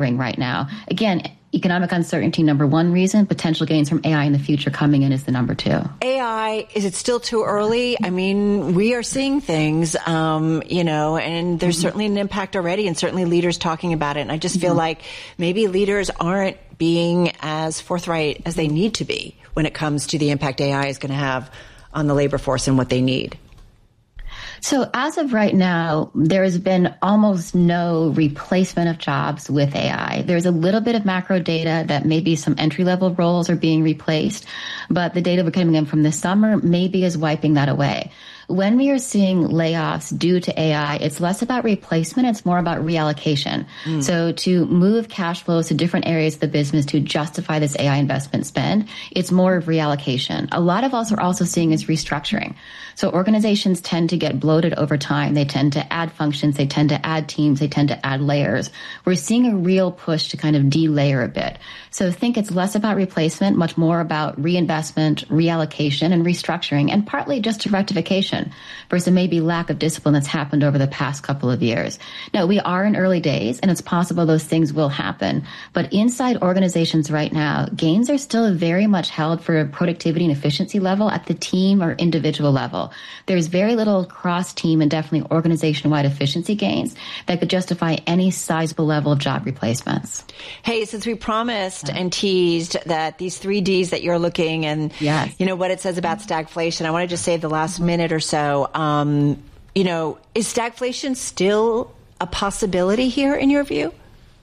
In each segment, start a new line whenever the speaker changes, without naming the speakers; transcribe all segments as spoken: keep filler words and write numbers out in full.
right now. Again, economic uncertainty, number one reason. Potential gains from A I in the future coming in is the number two.
A I, is it still too early? I mean, we are seeing things, um, you know, and there's mm-hmm. certainly an impact already, and certainly leaders talking about it. And I just feel mm-hmm. like maybe leaders aren't being as forthright as they need to be when it comes to the impact A I is going to have on the labor force and what they need.
So as of right now, there has been almost no replacement of jobs with A I. There's a little bit of macro data that maybe some entry-level roles are being replaced, but the data we're coming in from this summer maybe is wiping that away. When we are seeing layoffs due to A I, it's less about replacement, it's more about reallocation. Mm. So to move cash flows to different areas of the business to justify this A I investment spend, it's more of reallocation. A lot of us are also seeing is restructuring. So organizations tend to get bloated over time. They tend to add functions, they tend to add teams, they tend to add layers. We're seeing a real push to kind of de-layer a bit. So think it's less about replacement, much more about reinvestment, reallocation, and restructuring, and partly just a rectification versus maybe lack of discipline that's happened over the past couple of years. Now, we are in early days, and it's possible those things will happen. But inside organizations right now, gains are still very much held for a productivity and efficiency level at the team or individual level. There's very little cross-team and definitely organization-wide efficiency gains that could justify any sizable level of job replacements.
Hey, since we promised yeah. and teased that these three Ds that you're looking and, yes. you know, what it says about stagflation, I want to just save the last minute or so. Um, you know, is stagflation still a possibility here in your view?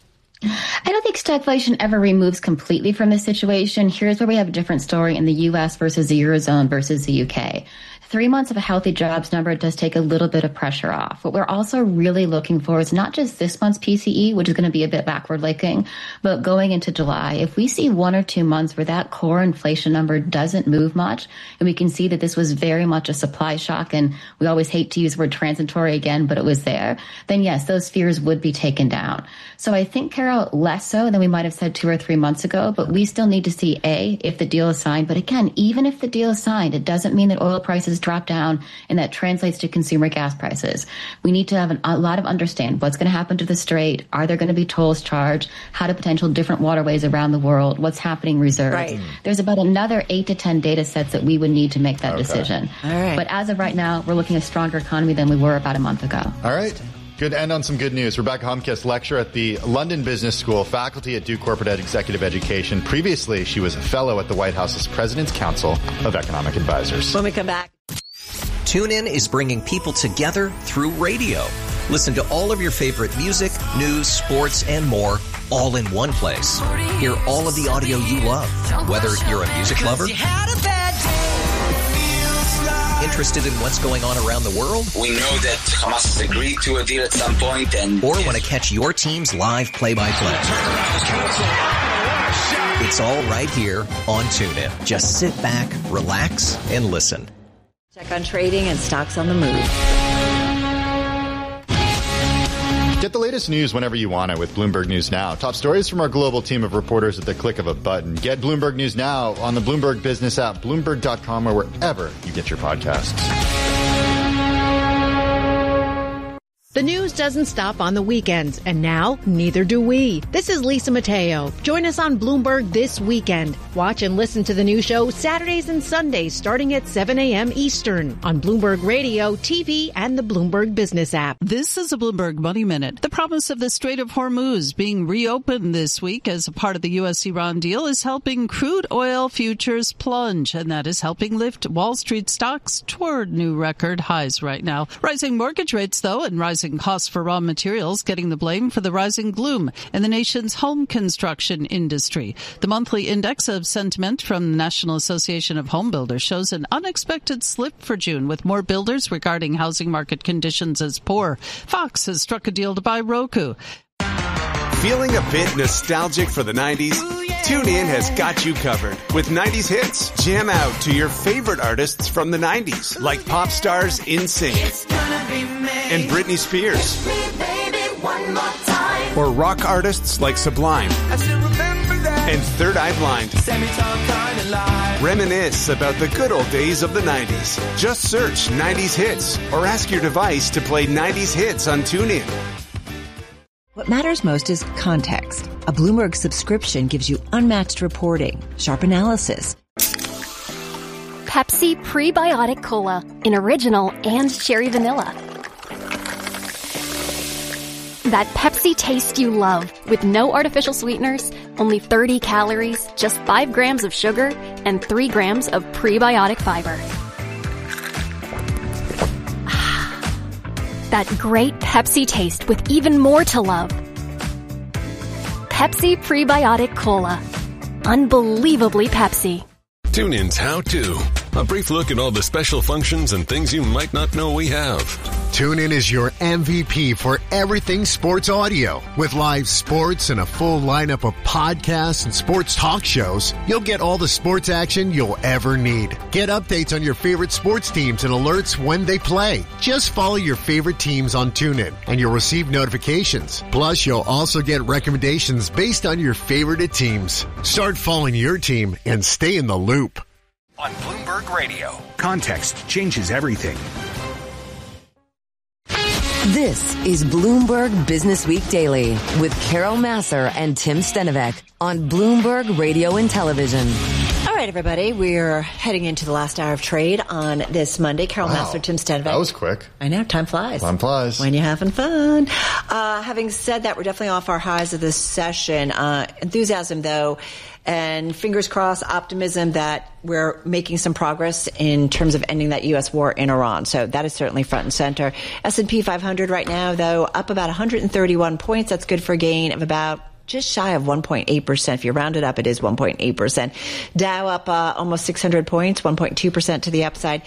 I don't think stagflation ever removes completely from this situation. Here's where we have a different story in the U S versus the Eurozone versus the U K. Three months of a healthy jobs number does take a little bit of pressure off. What we're also really looking for is not just this month's P C E, which is going to be a bit backward-looking, but going into July. If we see one or two months where that core inflation number doesn't move much, and we can see that this was very much a supply shock, and we always hate to use the word transitory again, but it was there, then yes, those fears would be taken down. So I think, Carol, less so than we might have said two or three months ago, but we still need to see, A, if the deal is signed. But again, even if the deal is signed, it doesn't mean that oil prices drop down and that translates to consumer gas prices. We need to have an, a lot of understand what's going to happen to the strait. Are there going to be tolls charged? How do potential different waterways around the world? What's happening reserves? Right. There's about another eight to ten data sets that we would need to make that okay. decision.
All right.
But as of right now, we're looking at a stronger economy than we were about a month ago.
All right. Good to end on some good news. Rebecca Humkes, lecturer at the London Business School, faculty at Duke Corporate Ed Executive Education. Previously, she was a fellow at the White House's President's Council of Economic Advisors.
When we come back.
TuneIn is bringing people together through radio. Listen to all of your favorite music, news, sports, and more, all in one place. Hear all of the audio you love, whether you're a music lover, interested in what's going on around the world?
We know that Hamas has agreed to a deal at some point, and
or want to catch your team's live play-by-play. It's all right here on TuneIn. Just sit back, relax, and listen.
Check on trading and stocks on the move.
Get the latest news whenever you want it with Bloomberg News Now. Top stories from our global team of reporters at the click of a button. Get Bloomberg News Now on the Bloomberg Business app, Bloomberg dot com, or wherever you get your podcasts.
The news doesn't stop on the weekends, and now neither do we. This is Lisa Mateo. Join us on Bloomberg This Weekend. Watch and listen to the new show Saturdays and Sundays starting at seven a.m. Eastern on Bloomberg Radio, T V, and the Bloomberg Business app.
This is a Bloomberg Money Minute. The promise of the Strait of Hormuz being reopened this week as a part of the U S Iran deal is helping crude oil futures plunge, and that is helping lift Wall Street stocks toward new record highs right now. Rising mortgage rates, though, and rising costs for raw materials getting the blame for the rising gloom in the nation's home construction industry. The monthly index of sentiment from the National Association of Home Builders shows an unexpected slip for June, with more builders regarding housing market conditions as poor. Fox has struck a deal to buy Roku.
Feeling a bit nostalgic for the nineties? TuneIn has got you covered with nineties hits. Jam out to your favorite artists from the nineties, like pop stars NSYNC and Britney Spears, or rock artists like Sublime and Third Eye Blind. Reminisce about the good old days of the nineties. Just search nineties hits or ask your device to play nineties hits on TuneIn.
What matters most is context. A Bloomberg subscription gives you unmatched reporting, sharp analysis.
Pepsi Prebiotic Cola in original and cherry vanilla. That Pepsi taste you love with no artificial sweeteners, only thirty calories, just five grams of sugar, and three grams of prebiotic fiber. That great Pepsi taste with even more to love. Pepsi Prebiotic Cola. Unbelievably Pepsi.
TuneIn's How To. A brief look at all the special functions and things you might not know we have.
TuneIn is your M V P for everything sports audio. With live sports and a full lineup of podcasts and sports talk shows, you'll get all the sports action you'll ever need. Get updates on your favorite sports teams and alerts when they play. Just follow your favorite teams on TuneIn and you'll receive notifications. Plus, you'll also get recommendations based on your favorite teams. Start following your team and stay in the loop.
On Bloomberg Radio, context changes everything.
This is Bloomberg Business Week Daily with Carol Massar and Tim Stenovec on Bloomberg Radio and Television.
All right, everybody, we're heading into the last hour of trade on this Monday. Carol
wow.
Massar, Tim Stenovec.
That was quick.
I know, time flies.
Time flies.
When you're having fun. Uh, having said that, we're definitely off our highs of this session. Uh, enthusiasm, though, and fingers crossed, optimism that we're making some progress in terms of ending that U S war in Iran. So that is certainly front and center. S and P five hundred right now, though, up about one hundred thirty-one points. That's good for a gain of about just shy of one point eight percent. If you round it up, it is one point eight percent. Dow up uh, almost six hundred points, one point two percent to the upside.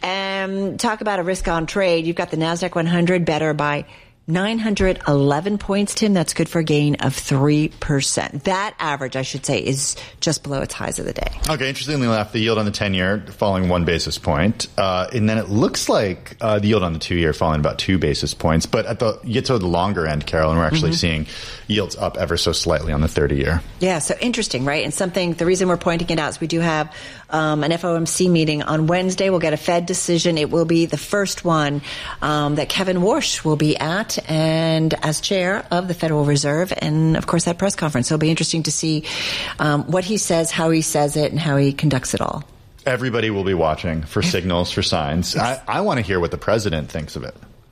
And talk about a risk on trade. You've got the NASDAQ one hundred better by nine hundred eleven points, Tim. That's good for a gain of three percent. That average, I should say, is just below its highs of the day.
Okay, interestingly enough, the yield on the ten-year falling one basis point. Uh, and then it looks like uh, the yield on the two-year falling about two basis points. But at the you get to the longer end, Carol, and we're actually mm-hmm. seeing yields up ever so slightly on the thirty-year.
Yeah, so interesting, right? And something, the reason we're pointing it out is we do have um, an F O M C meeting on Wednesday. We'll get a Fed decision. It will be the first one um, that Kevin Warsh will be at, and as chair of the Federal Reserve, and of course that press conference. So it'll be interesting to see um, what he says, how he says it, and how he conducts it all.
Everybody will be watching for signals, for signs. I, I want to hear what the president thinks of it.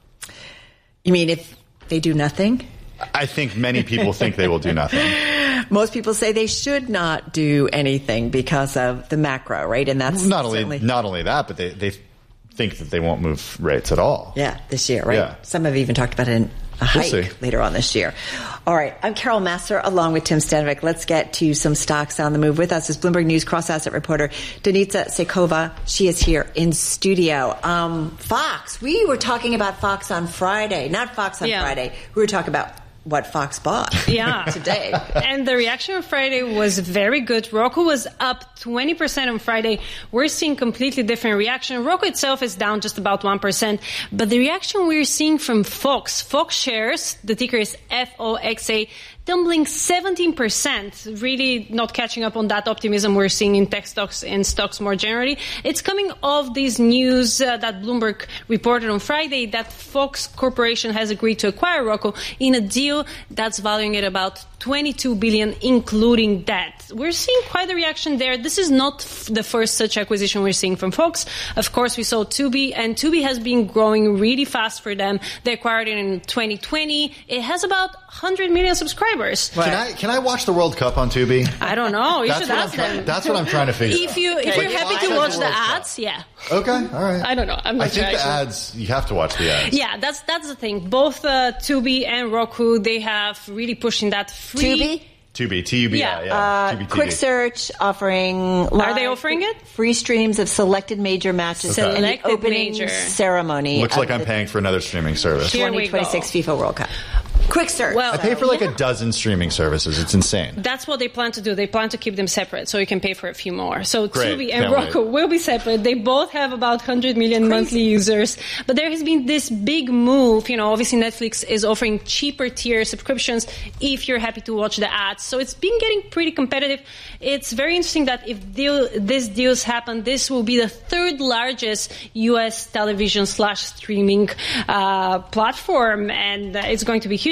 You mean if they do nothing?
I think many people think they will do nothing.
Most people say they should not do anything because of the macro, right? And that's
not only
certainly-
not only that, but they they think that they won't move rates at all.
Yeah, this year, right?
Yeah.
Some have even talked about an, a hike
we'll
later on this year. All right, I'm Carol Massar along with Tim Stenovec. Let's get to some stocks on the move. With us is Bloomberg News cross-asset reporter Denitsa Sekova. She is here in studio. Um, Fox, we were talking about Fox on Friday. Not Fox on
yeah.
Friday. We were talking about what Fox bought
yeah.
today.
And the reaction on Friday was very good. Roku was up twenty percent on Friday. We're seeing completely different reaction. Roku itself is down just about one percent. But the reaction we're seeing from Fox, Fox shares, the ticker is F O X A, tumbling seventeen percent, really not catching up on that optimism we're seeing in tech stocks and stocks more generally. It's coming off this news uh, that Bloomberg reported on Friday that Fox Corporation has agreed to acquire Roku in a deal that's valuing it about twenty-two billion dollars, including debt. We're seeing quite a reaction there. This is not f- the first such acquisition we're seeing from Fox. Of course, we saw Tubi, and Tubi has been growing really fast for them. They acquired it in twenty twenty. It has about one hundred million subscribers.
Can I can I watch the World Cup on Tubi?
I don't know. You
that's
should
what
ask
I'm try-
them.
That's what I'm trying to figure
if
out.
you if
like,
you're happy to watch the, the ads, yeah.
Okay, all right.
I don't know. I'm not
I think
sure,
the
actually.
ads, you have to watch the ads.
Yeah, that's that's the thing. Both uh, Tubi and Roku, they have really pushing that free.
Tubi?
Tubi, T U B I,
Yeah.
yeah.
Uh,
Tubi T V.
Quick Search offering live
Are they offering it?
free streams of selected major matches
Okay.
in the
Selected
opening
major.
ceremony.
Looks
of
like I'm
the
paying for another streaming service.
Here we
twenty twenty-six
go.
FIFA World Cup. Quick Search.
Well,
I pay for like
yeah.
a dozen streaming services. It's insane.
That's what they plan to do. They plan to keep them separate, so you can pay for a few more. So
Great.
Tubi and
Can't
Roku
wait.
will be separate. They both have about one hundred million monthly users. But there has been this big move. You know, obviously Netflix is offering cheaper tier subscriptions if you're happy to watch the ads. So it's been getting pretty competitive. It's very interesting that if deal, these deals happen, this will be the third largest U S television slash streaming uh, platform, and uh, it's going to be huge.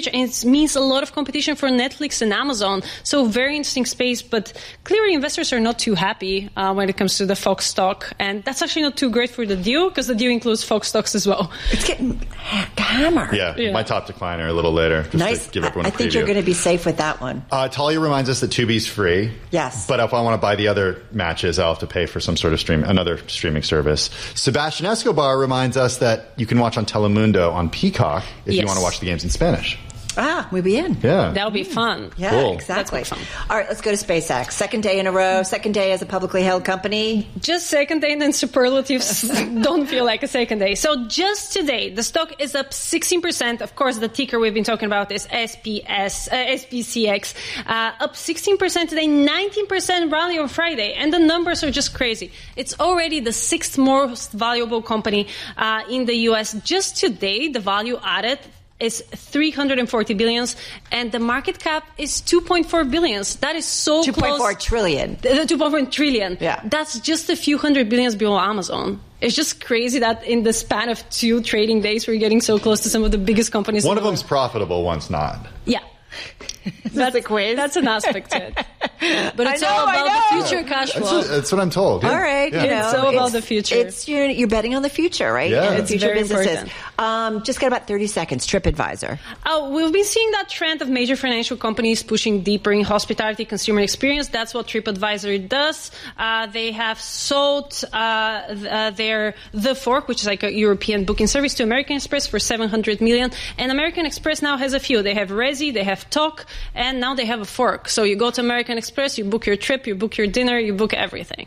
huge, and it means a lot of competition for Netflix and Amazon. So very interesting space, but clearly investors are not too happy uh, when it comes to the Fox stock, and that's actually not too great for the deal because the deal includes Fox stocks as well.
It's getting ha- hammered.
Yeah,
Yeah.
my top decliner a little later. Just
Nice.
to give everyone
I
a
think
preview.
you're going to be safe with that one.
Uh, Talia reminds us that Tubi's free.
Yes.
But if I want to buy the other matches, I'll have to pay for some sort of stream, another streaming service. Sebastian Escobar reminds us that you can watch on Telemundo on Peacock if you
Yes.
want to watch the games in Spanish.
Ah, we'll be in.
Yeah.
That'll be fun.
Yeah,
Cool.
exactly.
That's fun.
All right, let's go to SpaceX. Second day in a row, second day as a publicly held company.
Just second day, and then superlatives don't feel like a second day. So just today, the stock is up sixteen percent. Of course, the ticker we've been talking about is S P S, uh, S P C X, uh, up sixteen percent today, nineteen percent rally on Friday, and the numbers are just crazy. It's already the sixth most valuable company uh, in the U S. Just today, the value added is three hundred forty billions, and the market cap is two point four billions. That is so
two
close.
point four trillion.
The two point four trillion.
Yeah.
That's just a few hundred billions below Amazon. It's just crazy that in the span of two trading days, we're getting so close to some of the biggest companies.
One
in
of
the
them's profitable, one's not.
Yeah. That's
a quiz.
That's an aspect to it. But it's
I know,
all
I
about
know.
the future cash
That's,
flow.
what- that's what I'm told. Yeah.
All right,
Yeah.
you know,
It's all about
it's-
the future.
It's you're, you're betting on the future, right?
Yeah.
And
It's
future
very
businesses.
important.
Um, just got about thirty seconds. TripAdvisor.
Oh, we've been seeing that trend of major financial companies pushing deeper in hospitality consumer experience. That's what TripAdvisor does. Uh, they have sold uh, th- uh, their The Fork, which is like a European booking service, to American Express for seven hundred million dollars. And American Express now has a few. They have Resi, they have Talk, and now they have a Fork. So you go to American Express, you book your trip, you book your dinner, you book everything.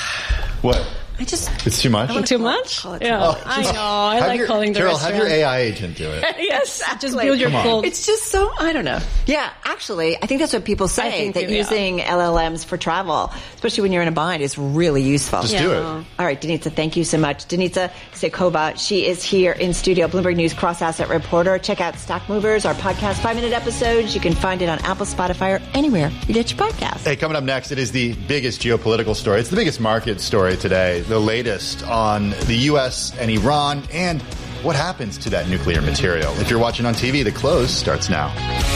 What?
I just.
It's too much?
Too much?
call it
Yeah,
Oh,
I
just
know. I
have
like
your-
calling the
Carol,
restaurant.
have your A I agent do it.
Yes, just
Exactly.
build your
Come on.
pool.
It's just so, I don't know. Yeah, actually, I think that's what people
I
say,
think
that
you- yeah.
using L L Ms for travel, especially when you're in a bind, is really useful.
Just do it.
All right, Denitza, thank you so much. Denitza Sekova, she is here in studio, Bloomberg News cross-asset reporter. Check out Stock Movers, our podcast, five-minute episodes. You can find it on Apple, Spotify, or anywhere you get your podcast.
Hey, coming up next, it is the biggest geopolitical story. It's the biggest market story today, the latest on the U S and Iran and what happens to that nuclear material. If you're watching on T V, the close starts now.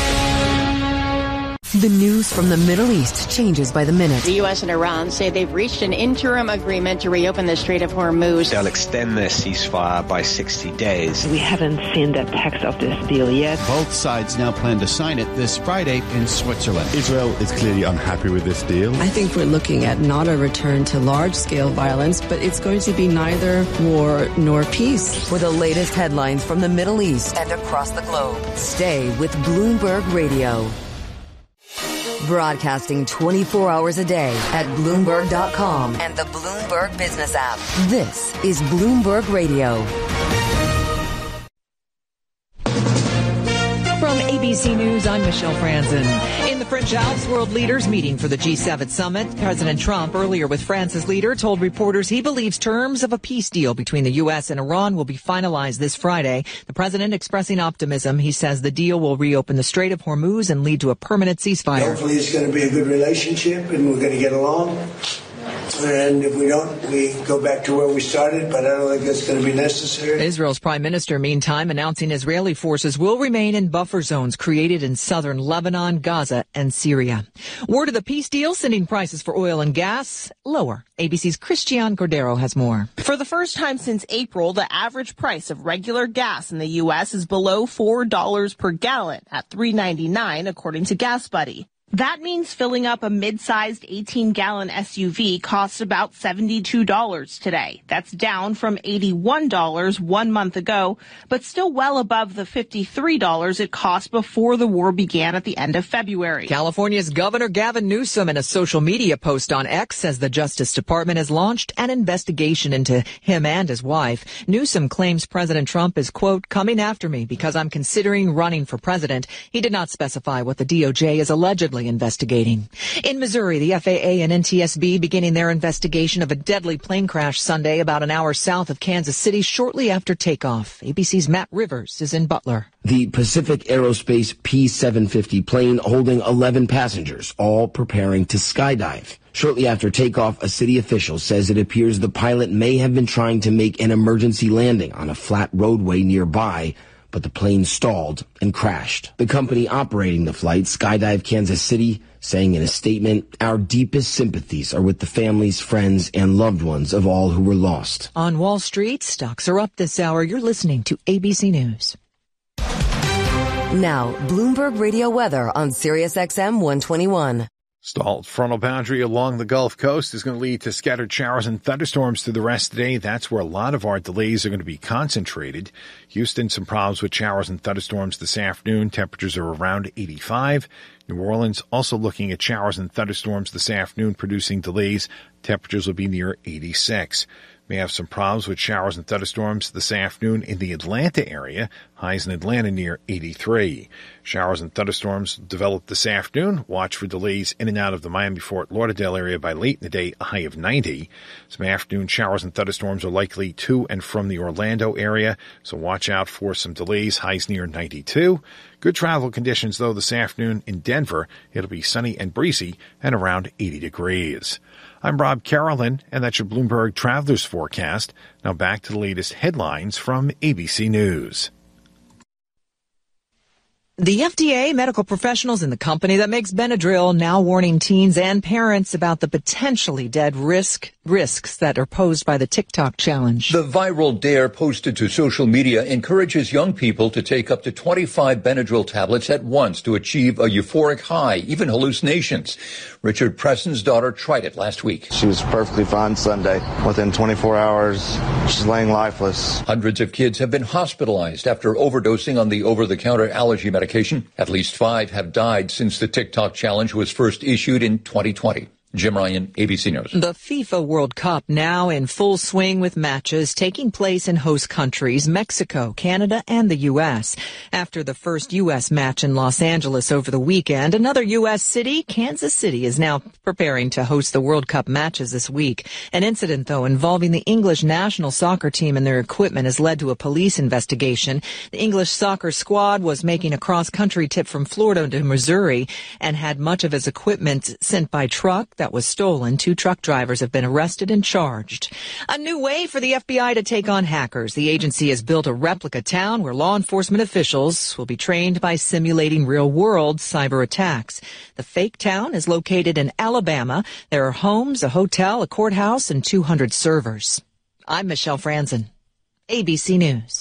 The news from the Middle East changes by the minute.
The U S and Iran say they've reached an interim agreement to reopen the Strait of Hormuz.
They'll extend their ceasefire by sixty days.
We haven't seen the text of this deal yet.
Both sides now plan to sign it this Friday in Switzerland.
Israel is clearly unhappy with this deal.
I think we're looking at not a return to large-scale violence, but it's going to be neither war nor peace.
For the latest headlines from the Middle East and across the globe, stay with Bloomberg Radio. Broadcasting twenty-four hours a day at Bloomberg dot com and the Bloomberg Business app. This is Bloomberg Radio.
From A B C News, I'm Michelle Franzen. In the French Alps, world leaders meeting for the G seven summit. President Trump, earlier with France's leader, told reporters he believes terms of a peace deal between the U S and Iran will be finalized this Friday. The president expressing optimism. He says the deal will reopen the Strait of Hormuz and lead to a permanent ceasefire.
Hopefully it's going to be a good relationship and we're going to get along. And if we don't, we go back to where we started, but I don't think that's going to be necessary.
Israel's prime minister, meantime, announcing Israeli forces will remain in buffer zones created in southern Lebanon, Gaza, and Syria. Word of the peace deal sending prices for oil and gas lower. A B C's Christian Cordero has more.
For the first time since April, the average price of regular gas in the U S is below four dollars per gallon at three ninety-nine, according to Gas Buddy. That means filling up a mid-sized eighteen-gallon S U V costs about seventy-two dollars today. That's down from eighty-one dollars one month ago, but still well above the fifty-three dollars it cost before the war began at the end of February.
California's Governor Gavin Newsom, in a social media post on X, says the Justice Department has launched an investigation into him and his wife. Newsom claims President Trump is, quote, coming after me because I'm considering running for president. He did not specify what the D O J is allegedly investigating. In Missouri, the F A A and N T S B beginning their investigation of a deadly plane crash Sunday about an hour south of Kansas City shortly after takeoff. A B C's Matt Rivers is in Butler.
The Pacific Aerospace P seven fifty plane holding eleven passengers, all preparing to skydive. Shortly after takeoff, a city official says it appears the pilot may have been trying to make an emergency landing on a flat roadway nearby, but the plane stalled and crashed. The company operating the flight, Skydive Kansas City, saying in a statement, "Our deepest sympathies are with the families, friends, and loved ones of all who were lost."
On Wall Street, stocks are up this hour. You're listening to A B C News.
Now, Bloomberg Radio weather on Sirius X M one twenty-one.
Stalled frontal boundary along the Gulf Coast is going to lead to scattered showers and thunderstorms through the rest of the day. That's where a lot of our delays are going to be concentrated. Houston, some problems with showers and thunderstorms this afternoon. Temperatures are around eighty-five. New Orleans also looking at showers and thunderstorms this afternoon, producing delays. Temperatures will be near eighty-six. May have some problems with showers and thunderstorms this afternoon in the Atlanta area. Highs in Atlanta near eighty-three. Showers and thunderstorms develop this afternoon. Watch for delays in and out of the Miami-Fort Lauderdale area by late in the day, a high of ninety. Some afternoon showers and thunderstorms are likely to and from the Orlando area, so watch out for some delays, highs near ninety-two. Good travel conditions, though, this afternoon in Denver. It'll be sunny and breezy and around eighty degrees. I'm Rob Carolyn, and that's your Bloomberg Travelers Forecast. Now back to the latest headlines from A B C News.
The F D A, medical professionals, and the company that makes Benadryl now warning teens and parents about the potentially dead risk risks that are posed by the TikTok challenge.
The viral dare posted to social media encourages young people to take up to twenty-five Benadryl tablets at once to achieve a euphoric high, even hallucinations. Richard Preston's daughter tried it last week.
She was perfectly fine Sunday. Within twenty-four hours, she's laying lifeless.
Hundreds of kids have been hospitalized after overdosing on the over-the-counter allergy medication. At least five have died since the TikTok challenge was first issued in twenty twenty. Jim Ryan, A B C News.
The FIFA World Cup now in full swing with matches taking place in host countries, Mexico, Canada, and the U S. After the first U S match in Los Angeles over the weekend, another U S city, Kansas City, is now preparing to host the World Cup matches this week. An incident, though, involving the English national soccer team and their equipment has led to a police investigation. The English soccer squad was making a cross-country trip from Florida to Missouri and had much of his equipment sent by truck that was stolen. Two truck drivers have been arrested and charged. A new way for the F B I to take on hackers. The agency has built a replica town where law enforcement officials will be trained by simulating real-world cyber attacks. The fake town is located in Alabama. There are homes, a hotel, a courthouse, and two hundred servers. I'm Michelle Franzen, A B C News.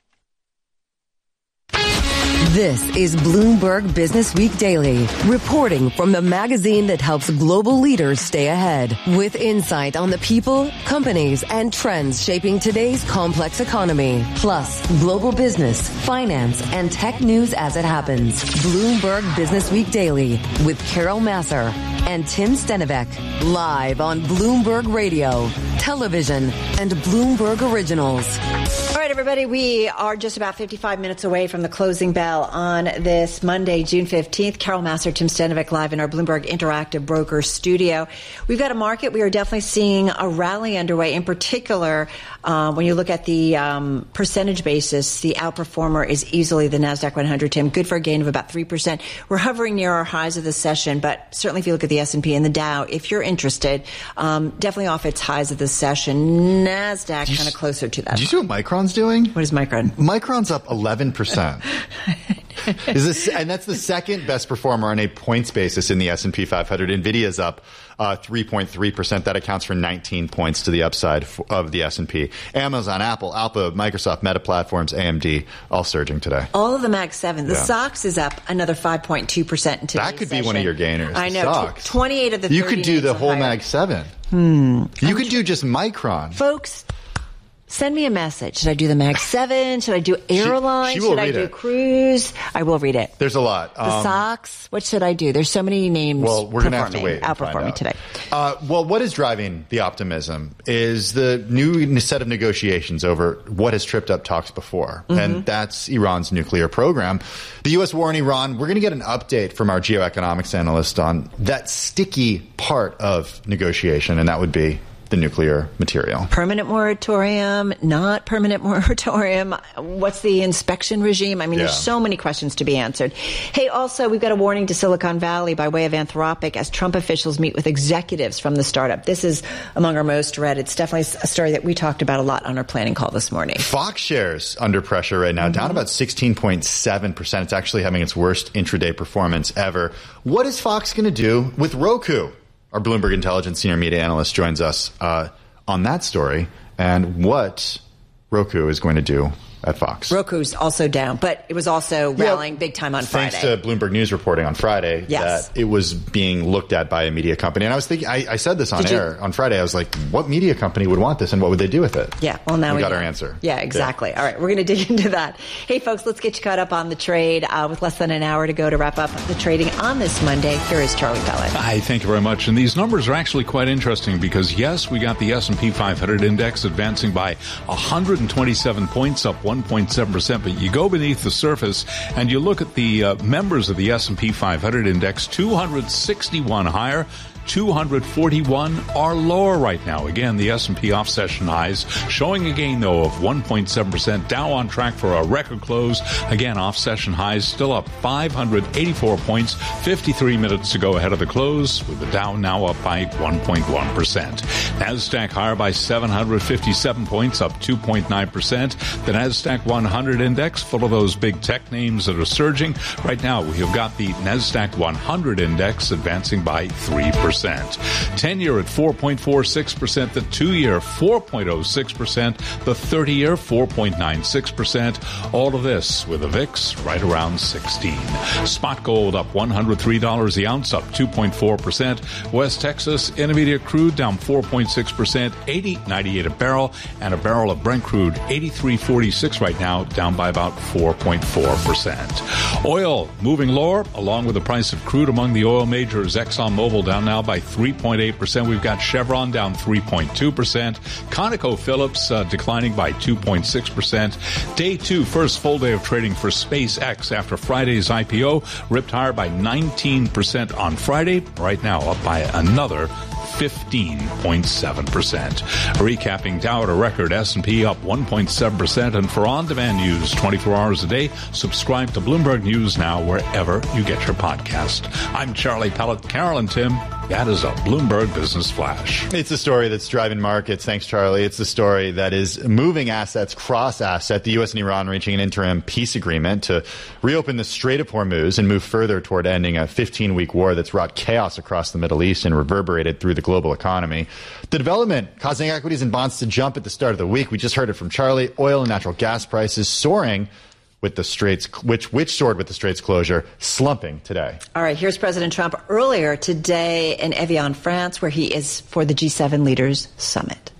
This is Bloomberg Business Week Daily, reporting from the magazine that helps global leaders stay ahead, with insight on the people, companies, and trends shaping today's complex economy, plus global business, finance, and tech news as it happens. Bloomberg Business Week Daily with Carol Massar and Tim Stenivek, live on Bloomberg Radio, television, and Bloomberg Originals.
All right, everybody, we are just about fifty-five minutes away from the closing bell on this Monday, June fifteenth. Carol Massar, Tim Stenivek, live in our Bloomberg Interactive Broker studio. We've got a market. We are definitely seeing a rally underway. In particular, uh, when you look at the um, percentage basis, the outperformer is easily the NASDAQ one hundred, Tim. Good for a gain of about three percent. We're hovering near our highs of the session, but certainly if you look at the S and P and the Dow, if you're interested, um, definitely off its highs of the session. NASDAQ kind of closer to that.
Did you see what Micron's doing?
What is Micron?
Micron's up eleven percent. Is this, and that's the second best performer on a points basis in the S and P five hundred. NVIDIA's up uh, three point three percent. That accounts for nineteen points to the upside of the S and P. Amazon, Apple, Alpha, Microsoft, Meta Platforms, A M D, all surging today.
All of the Mag seven. The
Yeah.
S O X is up another five point two percent in today's
That could
session.
be one of your gainers.
I know.
S O X.
Tw- twenty-eight of the
You
thirty
could do the
names are
whole
higher.
Mag seven.
Hmm.
You could do just Micron.
Folks, send me a message. Should I do the Mag seven? Should I do airline?
she will
Should I
read
do
it.
cruise? I will read it.
There's a lot.
The
Um,
S O X. What should I do? There's so many names.
Well, we're going to have to
performing,
wait and find
outperforming
out.
today.
Uh, well, what is driving the optimism is the new set of negotiations over what has tripped up talks before,
Mm-hmm.
and that's Iran's nuclear program. The U S war in Iran, we're going to get an update from our geoeconomics analyst on that sticky part of negotiation, and that would be the nuclear material.
Permanent moratorium, not permanent moratorium. What's the inspection regime? I mean,
Yeah.
there's so many questions to be answered. Hey, also, we've got a warning to Silicon Valley by way of Anthropic as Trump officials meet with executives from the startup. This is among our most read. It's definitely a story that we talked about a lot on our planning call this morning.
Fox shares under pressure right now, mm-hmm. down about sixteen point seven percent. It's actually having its worst intraday performance ever. What is Fox going to do with Roku? Our Bloomberg Intelligence senior media analyst joins us uh, on that story and what Roku is going to do at Fox.
Roku's also down, but it was also rallying yeah, big time on Friday.
Thanks to Bloomberg News reporting on Friday
yes.
that it was being looked at by a media company. And I was thinking, I, I said this on Did air you? on Friday. I was like, what media company would want this and what would they do with it?
Yeah, well, now
we,
we
got
know.
our answer.
Yeah, exactly. Yeah. All right, we're going to dig into that. Hey, folks, let's get you caught up on the trade uh, with less than an hour to go to wrap up the trading on this Monday. Here is Charlie Pellet.
Hi, thank you very much. And these numbers are actually quite interesting because, yes, we got the S and P five hundred index advancing by one hundred twenty-seven points, up one point seven percent. But you go beneath the surface and you look at the uh, members of the S and P five hundred index, two hundred sixty-one higher, two hundred forty-one are lower right now. Again, the S and P off session highs, showing a gain, though, of one point seven percent. Dow on track for a record close. Again, off session highs still up five hundred eighty-four points, fifty-three minutes to go ahead of the close, with the Dow now up by one point one percent. NASDAQ higher by seven hundred fifty-seven points, up two point nine percent. The NASDAQ one hundred index, full of those big tech names that are surging. Right now, we have got the NASDAQ one hundred index advancing by three percent. ten-year at four point four six percent, the two-year four point oh six percent, the thirty-year four point nine six percent. All of this with a V I X right around sixteen. Spot gold up one hundred three dollars the ounce, up two point four percent. West Texas Intermediate crude down four point six percent, eighty ninety-eight a barrel, and a barrel of Brent crude eighty-three forty-six right now, down by about four point four percent. Oil moving lower, along with the price of crude among the oil majors. ExxonMobil down now by three point eight percent. We've got Chevron down three point two percent. ConocoPhillips uh, declining by two point six percent. Day two, first full day of trading for SpaceX after Friday's I P O, ripped higher by nineteen percent on Friday. Right now up by another fifteen point seven percent. Recapping Dow at a record, S and P up one point seven percent. And for on-demand news twenty-four hours a day, subscribe to Bloomberg News Now wherever you get your podcast. I'm Charlie Pellet. Carol and Tim, that is a Bloomberg Business Flash.
It's a story that's driving markets. Thanks, Charlie. It's the story that is moving assets cross-asset. The U S and Iran reaching an interim peace agreement to reopen the Strait of Hormuz and move further toward ending a fifteen-week war that's wrought chaos across the Middle East and reverberated through the global economy. The development causing equities and bonds to jump at the start of the week. We just heard it from Charlie. Oil and natural gas prices soaring with the Straits, which which soared with the Straits closure, slumping today.
All right, here's President Trump earlier today in Evian, France, where he is for the G seven Leaders Summit.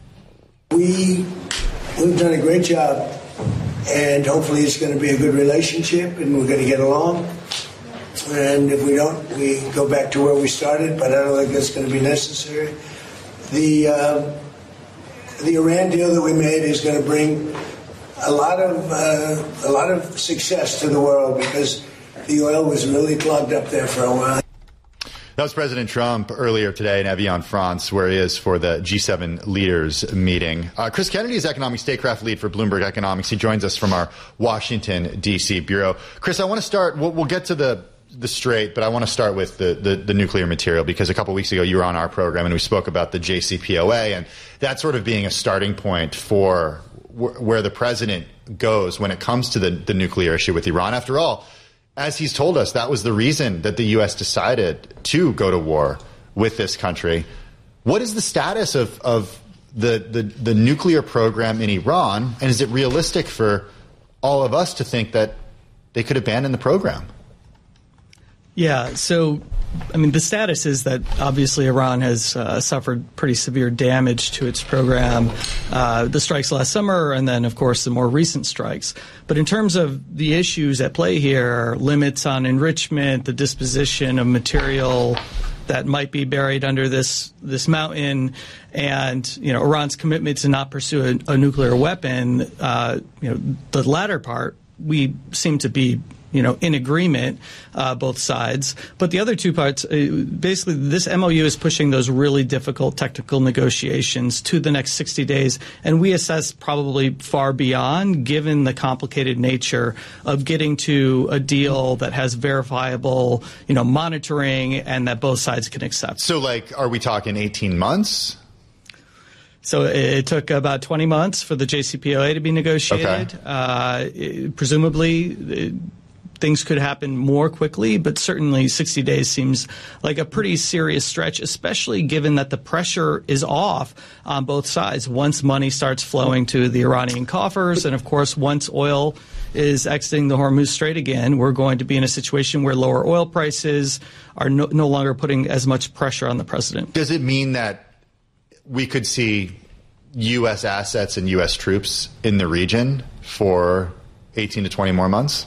We, we've done a great job, and hopefully it's going to be a good relationship, and we're going to get along. And if we don't, we go back to where we started, but I don't think that's going to be necessary. The, uh, the Iran deal that we made is going to bring a lot of uh, a lot of success to the world because the oil was really clogged up there for a while.
That was President Trump earlier today in Evian, France, where he is for the G seven leaders meeting. Uh, Chris Kennedy is economic statecraft lead for Bloomberg Economics. He joins us from our Washington, D C bureau. Chris, I want to start. We'll, we'll get to the the Strait, but I want to start with the, the, the nuclear material because a couple weeks ago you were on our program and we spoke about the J C P O A and that sort of being a starting point for w- where the president goes when it comes to the, the nuclear issue with Iran. After all, as he's told us, that was the reason that the U S decided to go to war with this country. What is the status of, of the, the, the nuclear program in Iran, and is it realistic for all of us to think that they could abandon the program?
Yeah, so, I mean, the status is that obviously Iran has uh, suffered pretty severe damage to its program, uh, the strikes last summer, and then, of course, the more recent strikes. But in terms of the issues at play here, limits on enrichment, the disposition of material that might be buried under this this mountain, and you know Iran's commitment to not pursue a, a nuclear weapon, uh, you know, the latter part, we seem to be you know, in agreement, uh, both sides. But the other two parts, uh, basically, this M O U is pushing those really difficult technical negotiations to the next sixty days, and we assess probably far beyond, given the complicated nature of getting to a deal that has verifiable, you know, monitoring and that both sides can accept.
So, like, are we talking eighteen months?
So it took about twenty months for the J C P O A to be negotiated.
Okay.
Uh, it, presumably, it, things could happen more quickly, but certainly sixty days seems like a pretty serious stretch, especially given that the pressure is off on both sides once money starts flowing to the Iranian coffers. And, of course, once oil is exiting the Hormuz Strait again, we're going to be in a situation where lower oil prices are no, no longer putting as much pressure on the president.
Does it mean that we could see U S assets and U S troops in the region for eighteen to twenty more months?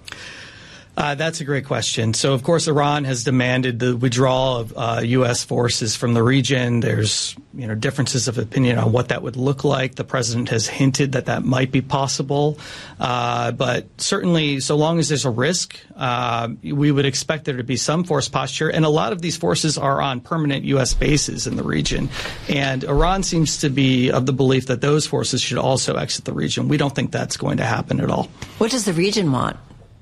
Uh, that's a great question. So, of course, Iran has demanded the withdrawal of uh, U S forces from the region. There's, you know, differences of opinion on what that would look like. The president has hinted that that might be possible. Uh, but certainly, so long as there's a risk, uh, we would expect there to be some force posture. And a lot of these forces are on permanent U S bases in the region. And Iran seems to be of the belief that those forces should also exit the region. We don't think that's going to happen at all.
What does the region want?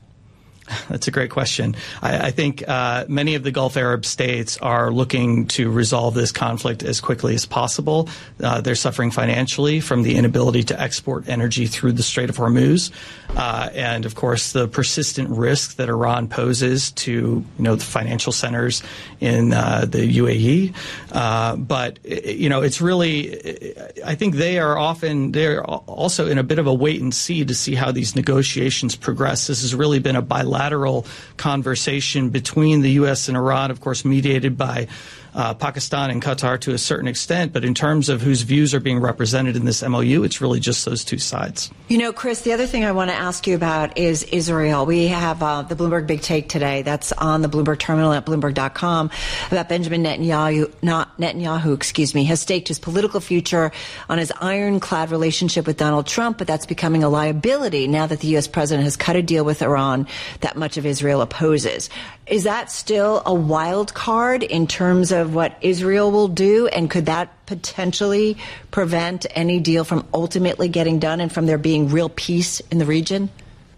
That's a great question. I, I think uh, many of the Gulf Arab states are looking to resolve this conflict as quickly as possible. Uh, they're suffering financially from the inability to export energy through the Strait of Hormuz, uh, and of course the persistent risk that Iran poses to, you know, the financial centers in uh, the U A E. Uh, but you know, it's really, I think they are often they're also in a bit of a wait and see to see how these negotiations progress. This has really been a bilateral Bilateral conversation between the U S and Iran, of course, mediated by uh, Pakistan and Qatar to a certain extent. But in terms of whose views are being represented in this M O U, it's really just those two sides.
You know, Chris, the other thing I want to ask you about is Israel. We have uh, the Bloomberg Big Take today. That's on the Bloomberg terminal at Bloomberg dot com about Benjamin Netanyahu, not Netanyahu, excuse me, has staked his political future on his ironclad relationship with Donald Trump, but that's becoming a liability now that the U S president has cut a deal with Iran that much of Israel opposes. Is that still a wild card in terms of what Israel will do? And could that potentially prevent any deal from ultimately getting done and from there being real peace in the region?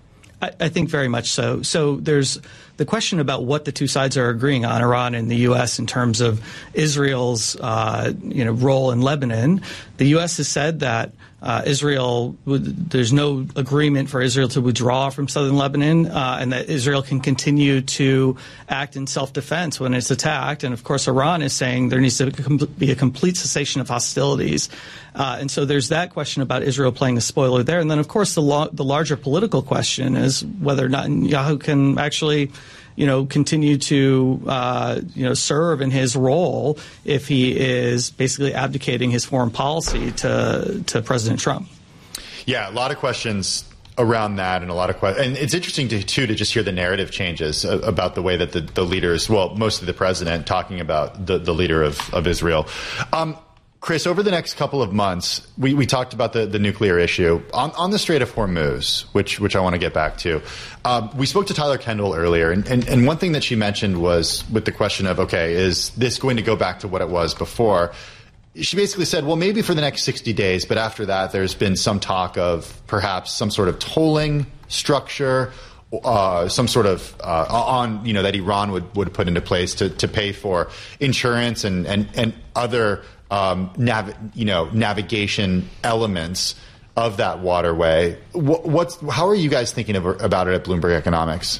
I, I think very much so. So there's the question about what the two sides are agreeing on, Iran and the U S, in terms of Israel's uh, you know, role in Lebanon. The U S has said that Uh, Israel, would, there's no agreement for Israel to withdraw from southern Lebanon, uh, and that Israel can continue to act in self-defense when it's attacked. And, of course, Iran is saying there needs to be a complete cessation of hostilities. Uh, and so there's that question about Israel playing the spoiler there. And then, of course, the, lo- the larger political question is whether or not Netanyahu can actually, you know, continue to, uh, you know, serve in his role if he is basically abdicating his foreign policy to to President Trump.
Yeah, a lot of questions around that, and a lot of questions. And it's interesting to, too, to just hear the narrative changes about the way that the, the leaders, well, mostly the president, talking about the, the leader of, of Israel. Um, Chris, over the next couple of months, we, we talked about the, the nuclear issue. On, on the Strait of Hormuz, which which I want to get back to, um, we spoke to Tyler Kendall earlier, and, and, and one thing that she mentioned was with the question of, okay, is this going to go back to what it was before? She basically said, well, maybe for the next sixty days, but after that, there's been some talk of perhaps some sort of tolling structure, Uh, some sort of uh, on, you know, that Iran would, would put into place to, to pay for insurance and, and, and other, um, nav- you know, navigation elements of that waterway. What, what's, how are you guys thinking of, about it at Bloomberg Economics?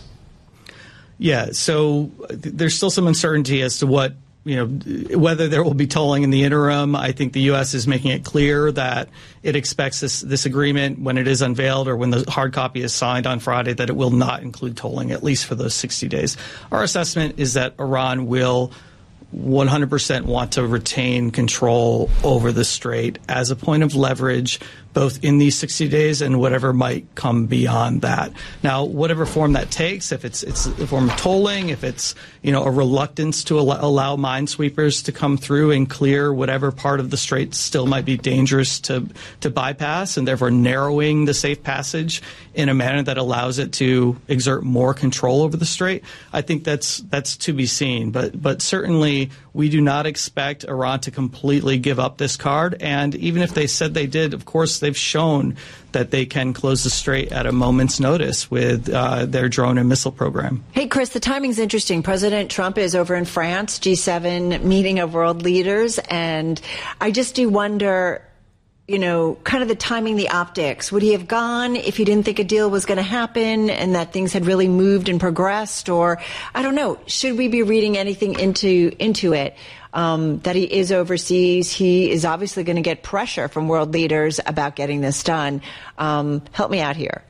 Yeah, so there's still some uncertainty as to what, you know, whether there will be tolling in the interim. I think the U S is making it clear that it expects this, this agreement, when it is unveiled or when the hard copy is signed on Friday, that it will not include tolling, at least for those sixty days. Our assessment is that Iran will one hundred percent want to retain control over the strait as a point of leverage, both in these sixty days and whatever might come beyond that. Now, whatever form that takes, if it's it's a form of tolling, if it's, you know, a reluctance to allow, allow minesweepers to come through and clear whatever part of the strait still might be dangerous to to bypass, and therefore narrowing the safe passage in a manner that allows it to exert more control over the strait, I think that's that's to be seen. But but certainly we do not expect Iran to completely give up this card. And even if they said they did, of course, they've shown that they can close the strait at a moment's notice with uh, their drone and missile program.
Hey, Chris, the timing's interesting. President Trump is over in France, G seven meeting of world leaders. And I just do wonder, you know, kind of the timing, the optics. Would he have gone if he didn't think a deal was going to happen and that things had really moved and progressed? Or, I don't know, should we be reading anything into into it? Um, that he is overseas. He is obviously going to get pressure from world leaders about getting this done. Um, help me out here.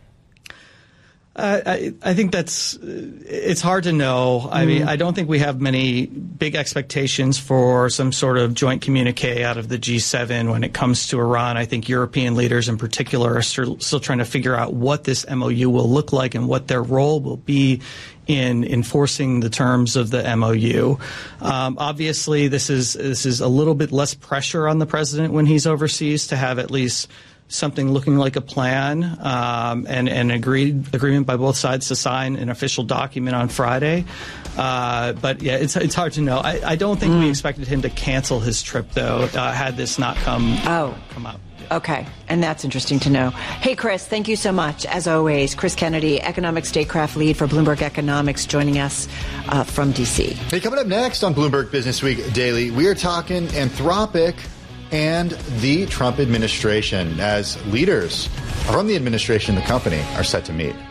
Uh, I, I think that's it's hard to know. I mm. mean, I don't think we have many big expectations for some sort of joint communique out of the G seven when it comes to Iran. I think European leaders in particular are still, still trying to figure out what this M O U will look like and what their role will be in enforcing the terms of the M O U. Um, obviously, this is this is a little bit less pressure on the president when he's overseas to have at least something looking like a plan um, and an agreed agreement by both sides to sign an official document on Friday. Uh, but yeah, it's it's hard to know. I, I don't think mm. we expected him to cancel his trip, though, uh, had this not come
oh.
come up.
Okay, and that's interesting to know. Hey, Chris, thank you so much. As always, Chris Kennedy, Economic Statecraft Lead for Bloomberg Economics, joining us uh, from D C.
Hey, coming up next on Bloomberg Business Week Daily, we are talking Anthropic and the Trump administration as leaders from the administration and the company are set to meet.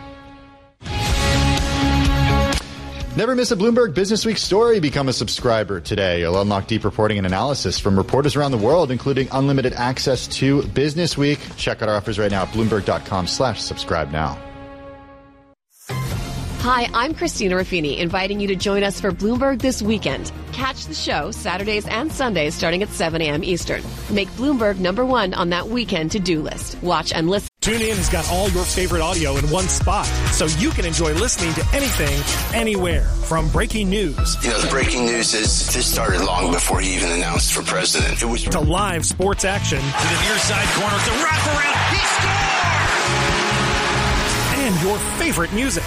Never miss a Bloomberg Business Week story. Become a subscriber today. You'll unlock deep reporting and analysis from reporters around the world, including unlimited access to Business Week. Check out our offers right now at Bloomberg.com slash subscribe now.
Hi, I'm Christina Ruffini, inviting you to join us for Bloomberg This Weekend. Catch the show Saturdays and Sundays starting at seven a.m. Eastern. Make Bloomberg number one on that weekend to-do list. Watch and listen.
TuneIn has got all your favorite audio in one spot, so you can enjoy listening to anything, anywhere. From breaking news.
You know, the breaking news is this started long before he even announced for president. It was
to live sports action.
To the near side corner, the wraparound. He
scores! And your favorite music.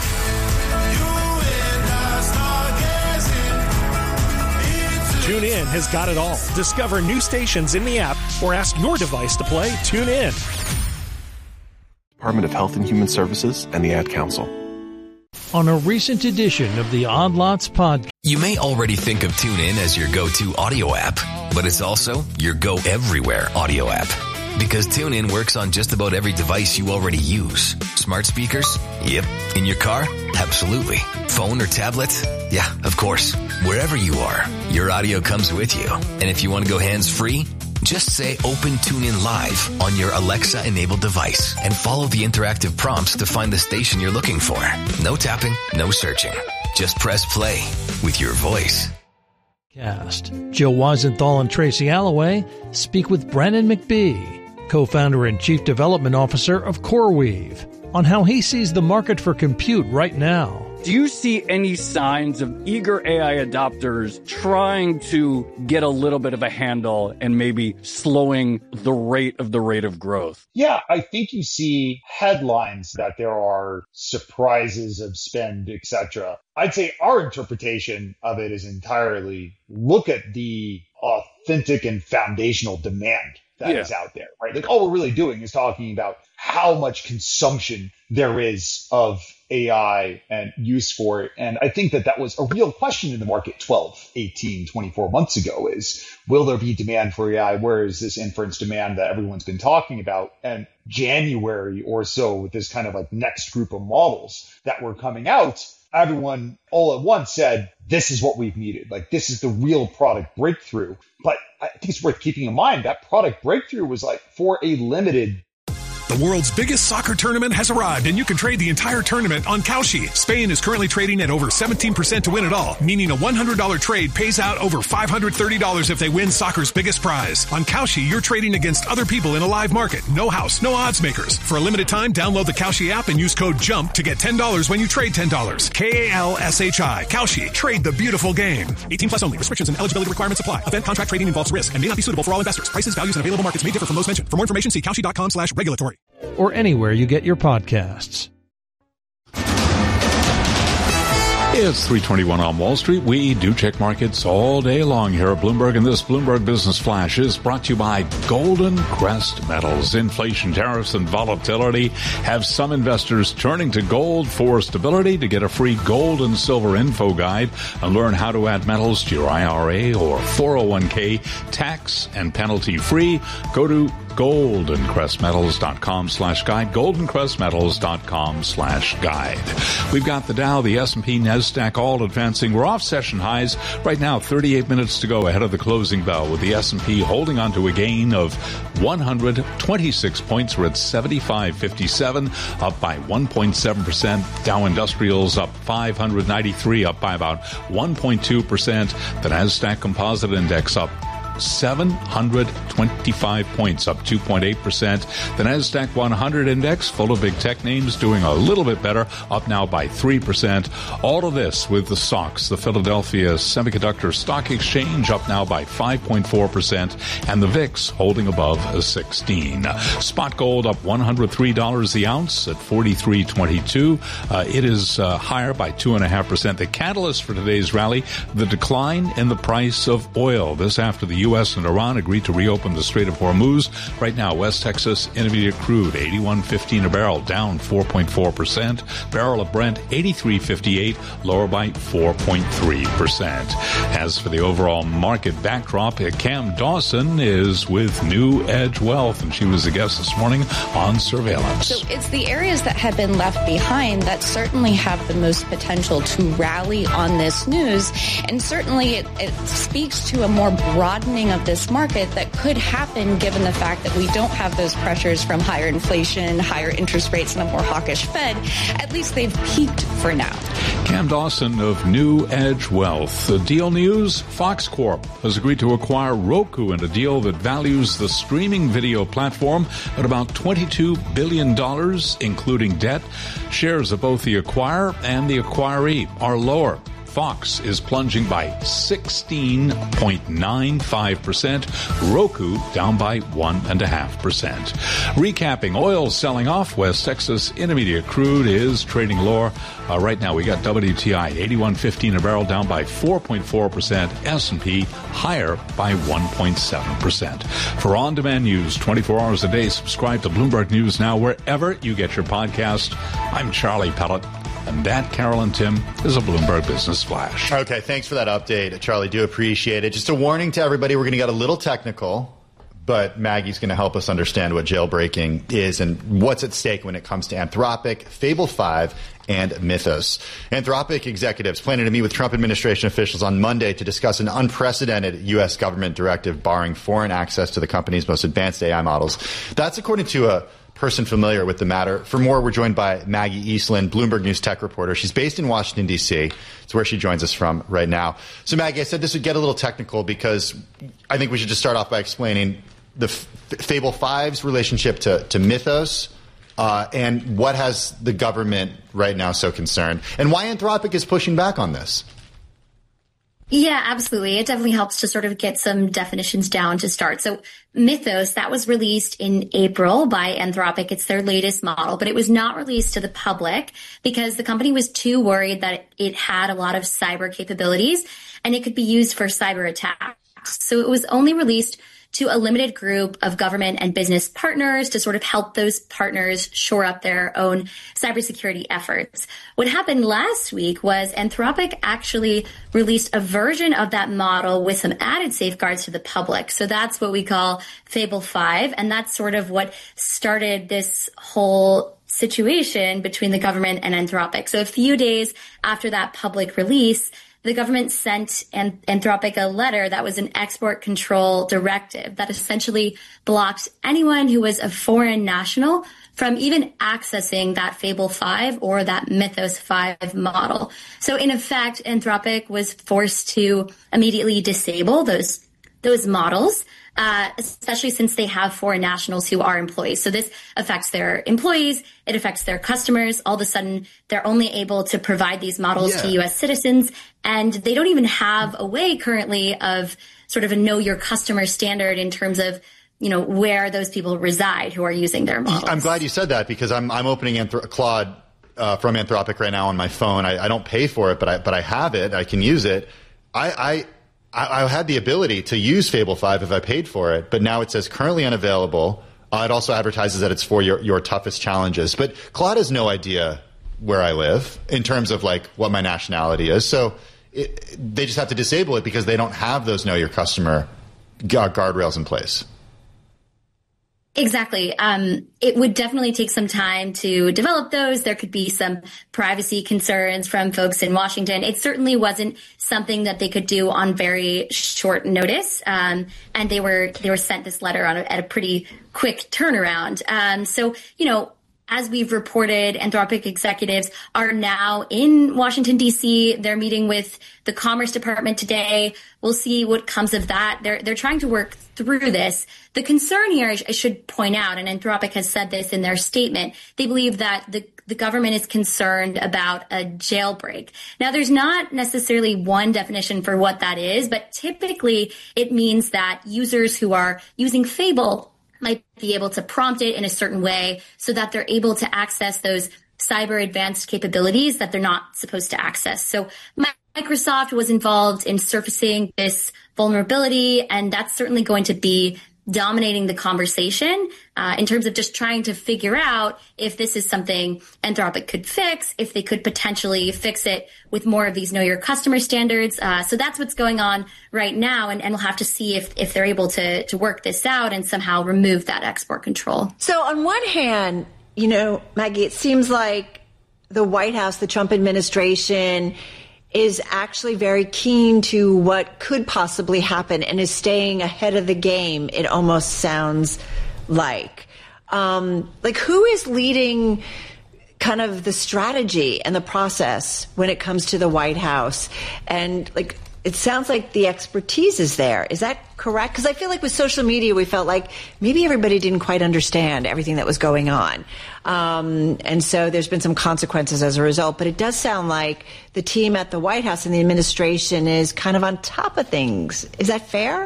TuneIn has got it all. Discover new stations in the app or ask your device to play TuneIn.
Department of Health and Human Services and the Ad Council.
On a recent edition of the Odd Lots podcast.
You may already think of TuneIn as your go-to audio app, but it's also your go-everywhere audio app. Because TuneIn works on just about every device you already use. Smart speakers? Yep. In your car? Absolutely. Phone or tablet? Yeah, of course. Wherever you are, your audio comes with you. And if you want to go hands-free, just say Open TuneIn Live on your Alexa-enabled device and follow the interactive prompts to find the station you're looking for. No tapping, no searching. Just press play with your voice.
Cast. Joe Weisenthal and Tracy Alloway speak with Brandon McBee, co-founder and chief development officer of CoreWeave, on how he sees the market for compute right now.
Do you see any signs of eager A I adopters trying to get a little bit of a handle and maybe slowing the rate of the rate of growth?
Yeah, I think you see headlines that there are surprises of spend, et cetera. I'd say our interpretation of it is entirely look at the authentic and foundational demand that yeah. is out there, right? Like all we're really doing is talking about how much consumption there is of A I and use for it. And I think that that was a real question in the market twelve, eighteen, twenty-four months ago is, will there be demand for A I? Where is this inference demand that everyone's been talking about? And January or so with this kind of like next group of models that were coming out, everyone all at once said, this is what we've needed. Like, this is the real product breakthrough. But I think it's worth keeping in mind that product breakthrough was like for a limited
The world's biggest soccer tournament has arrived, and you can trade the entire tournament on Kalshi. Spain is currently trading at over seventeen percent to win it all, meaning a one hundred dollars trade pays out over five hundred thirty dollars if they win soccer's biggest prize. On Kalshi, you're trading against other people in a live market. No house, no odds makers. For a limited time, download the Kalshi app and use code JUMP to get ten dollars when you trade ten dollars. K A L S H I. Kalshi. Trade the beautiful game. eighteen plus only. Restrictions and eligibility requirements apply. Event contract trading involves risk and may not be suitable for all investors. Prices, values, and available markets may differ from those mentioned. For more information, see kalshi.com slash regulatory.
Or anywhere you get your podcasts.
It's three twenty-one on Wall Street. We do check markets all day long here at Bloomberg, and this Bloomberg Business Flash is brought to you by Golden Crest Metals. Inflation, tariffs, and volatility have some investors turning to gold for stability. To get a free gold and silver info guide and learn how to add metals to your I R A or four oh one k tax and penalty free, go to goldencrestmetals.com slash guide, goldencrestmetals.com slash guide. We've got the Dow, the S and P, NASDAQ all advancing. We're off session highs right now, thirty-eight minutes to go ahead of the closing bell, with the S and P holding on to a gain of one hundred twenty-six points. We're at seventy-five fifty-seven, up by one point seven percent. Dow Industrials up five hundred ninety-three, up by about one point two percent. The NASDAQ Composite Index up seven hundred twenty-five points, up two point eight percent. The NASDAQ one hundred index, full of big tech names, doing a little bit better, up now by three percent. All of this with the S O X, the Philadelphia Semiconductor Stock Exchange, up now by five point four percent, and the V I X holding above sixteen. Spot gold up one hundred three dollars the ounce at forty-three twenty-two. Uh, it is uh, higher by two point five percent. The catalyst for today's rally, the decline in the price of oil. This after the U S and Iran agreed to reopen the Strait of Hormuz. Right now, West Texas Intermediate crude, eighty-one fifteen a barrel, down four point four percent. Barrel of Brent, eighty-three fifty-eight, lower by four point three percent. As for the overall market backdrop, Cam Dawson is with New Edge Wealth, and she was a guest this morning on Surveillance.
So it's the areas that have been left behind that certainly have the most potential to rally on this news, and certainly it, it speaks to a more broadening of this market that could happen given the fact that we don't have those pressures from higher inflation, higher interest rates, and a more hawkish Fed. At least they've peaked for now.
Cam Dawson of New Edge Wealth. The deal news, Fox Corp has agreed to acquire Roku in a deal that values the streaming video platform at about twenty-two billion dollars, including debt. Shares of both the acquirer and the acquiree are lower. Fox is plunging by sixteen point nine five percent. Roku down by one point five percent. Recapping, oil selling off. West Texas Intermediate crude is trading lower. Uh, right now we got W T I eighty-one fifteen a barrel, down by four point four percent. S and P higher by one point seven percent. For on-demand news twenty-four hours a day, subscribe to Bloomberg News Now wherever you get your podcast. I'm Charlie Pellet. And that, Carol and Tim, is a Bloomberg Business Flash.
Okay, thanks for that update, Charlie. Do appreciate it. Just a warning to everybody, we're going to get a little technical, but Maggie's going to help us understand what jailbreaking is and what's at stake when it comes to Anthropic, Fable five, and Mythos. Anthropic executives planning to meet with Trump administration officials on Monday to discuss an unprecedented U S government directive barring foreign access to the company's most advanced A I models. That's according to a person familiar with the matter. For more, we're joined by Maggie Eastland, Bloomberg News tech reporter. She's based in Washington, D C. It's where she joins us from right now. So, Maggie, I said this would get a little technical because I think we should just start off by explaining the F- Fable five's relationship to, to Mythos uh, and what has the government right now so concerned, and why Anthropic is pushing back on this.
Yeah, absolutely. It definitely helps to sort of get some definitions down to start. So Mythos, that was released in April by Anthropic. It's their latest model, but it was not released to the public because the company was too worried that it had a lot of cyber capabilities and it could be used for cyber attacks. So it was only released to a limited group of government and business partners to sort of help those partners shore up their own cybersecurity efforts. What happened last week was Anthropic actually released a version of that model with some added safeguards to the public. So that's what we call Fable five, and that's sort of what started this whole situation between the government and Anthropic. So a few days after that public release, the government sent An- Anthropic a letter that was an export control directive that essentially blocked anyone who was a foreign national from even accessing that Fable five or that Mythos five model. So in effect, Anthropic was forced to immediately disable those those models, uh, especially since they have foreign nationals who are employees. So this affects their employees. It affects their customers. All of a sudden, they're only able to provide these models yeah. to U S citizens, and they don't even have a way currently of sort of a know your customer standard in terms of, you know, where those people reside who are using their models.
I'm glad you said that, because I'm I'm opening Anthro- Claude uh, from Anthropic right now on my phone. I, I don't pay for it, but I but I have it. I can use it. I, I I had the ability to use Fable five if I paid for it, but now it says currently unavailable. Uh, it also advertises that it's for your, your toughest challenges. But Claude has no idea where I live in terms of like what my nationality is. So it, they just have to disable it because they don't have those know your customer guardrails in place.
Exactly. Um, it would definitely take some time to develop those. There could be some privacy concerns from folks in Washington. It certainly wasn't something that they could do on very short notice. Um, and they were they were sent this letter on a, at a pretty quick turnaround. Um, so, you know, as we've reported, Anthropic executives are now in Washington, D C. They're meeting with the Commerce Department today. We'll see what comes of that. They're they're trying to work through this. The concern here, I, sh- I should point out, and Anthropic has said this in their statement, they believe that the, the government is concerned about a jailbreak. Now, there's not necessarily one definition for what that is, but typically it means that users who are using Fable might be able to prompt it in a certain way so that they're able to access those cyber advanced capabilities that they're not supposed to access. So Microsoft was involved in surfacing this vulnerability, and that's certainly going to be dominating the conversation uh, in terms of just trying to figure out if this is something Anthropic could fix, if they could potentially fix it with more of these know your customer standards. Uh, so that's what's going on right now, and, and we'll have to see if, if they're able to, to work this out and somehow remove that export control.
So on one hand, you know, Maggie, it seems like the White House, the Trump administration, is actually very keen to what could possibly happen and is staying ahead of the game, it almost sounds like. Um, like, who is leading kind of the strategy and the process when it comes to the White House? And, like, it sounds like the expertise is there. Is that correct? Because I feel like with social media, we felt like maybe everybody didn't quite understand everything that was going on. Um, and so there's been some consequences as a result. But it does sound like the team at the White House and the administration is kind of on top of things. Is that fair?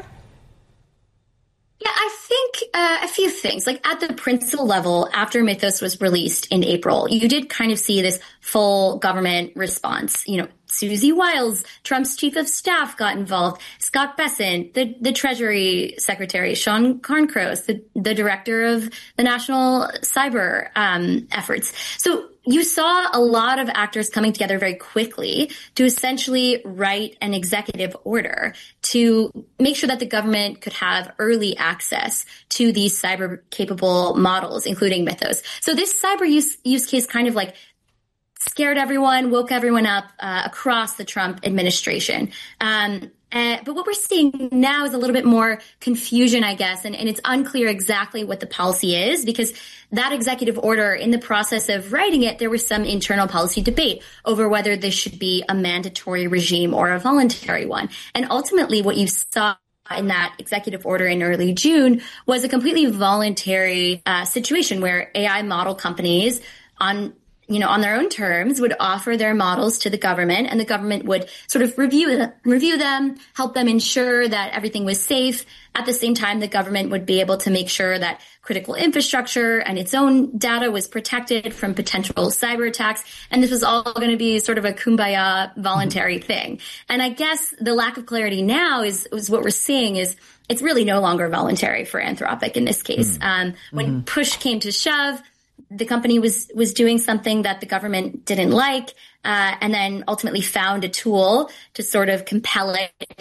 Yeah, I think uh, a few things. Like at the principal level, after Mythos was released in April, you did kind of see this full government response. You know, Susie Wiles, Trump's chief of staff, got involved. Scott Bessent, the, the Treasury Secretary, Sean Carncross, the, the director of the National Cyber um, efforts. So you saw a lot of actors coming together very quickly to essentially write an executive order to make sure that the government could have early access to these cyber capable models, including Mythos. So this cyber use, use case kind of like scared everyone, woke everyone up uh, across the Trump administration. Um, uh, but what we're seeing now is a little bit more confusion, I guess, and, and it's unclear exactly what the policy is, because that executive order, in the process of writing it, there was some internal policy debate over whether this should be a mandatory regime or a voluntary one. And ultimately, what you saw in that executive order in early June was a completely voluntary uh, situation where A I model companies on you know, on their own terms, would offer their models to the government, and the government would sort of review review them, help them ensure that everything was safe. At the same time, the government would be able to make sure that critical infrastructure and its own data was protected from potential cyber attacks. And this was all going to be sort of a kumbaya voluntary mm-hmm. thing. And I guess the lack of clarity now is, is what we're seeing is it's really no longer voluntary for Anthropic in this case. Mm-hmm. Um, when mm-hmm. push came to shove, the company was, was doing something that the government didn't like, uh, and then ultimately found a tool to sort of compel it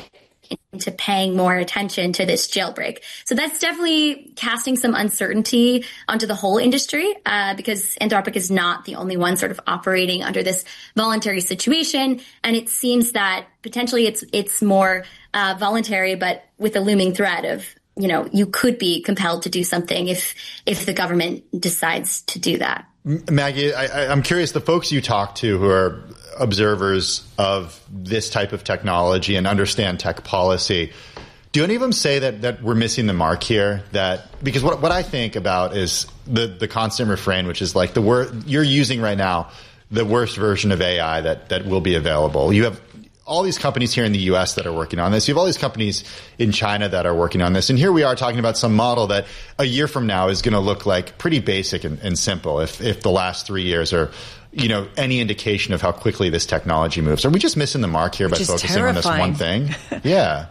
into paying more attention to this jailbreak. So that's definitely casting some uncertainty onto the whole industry, uh, because Anthropic is not the only one sort of operating under this voluntary situation. And it seems that potentially it's, it's more, uh, voluntary, but with a looming threat of, you know, you could be compelled to do something if, if the government decides to do that.
Maggie, I, I'm curious, the folks you talk to who are observers of this type of technology and understand tech policy, do any of them say that, that we're missing the mark here? That because what what I think about is the, the constant refrain, which is like the word you're using right now, the worst version of A I that, that will be available. You have all these companies here in the U S that are working on this. You have all these companies in China that are working on this. And here we are talking about some model that a year from now is going to look like pretty basic and, and simple if, if the last three years are, you know, any indication of how quickly this technology moves. Are we just missing the mark here by focusing
terrifying.
on this one thing? Yeah.